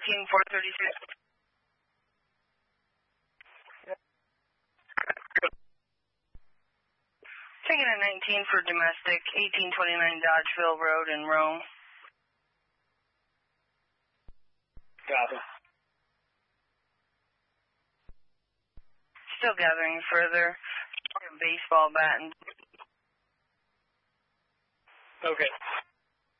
18436. Taking a 19 for domestic, 1829 Dodgeville Road in Rome. Copy. Still gathering further. Baseball bat and... Okay.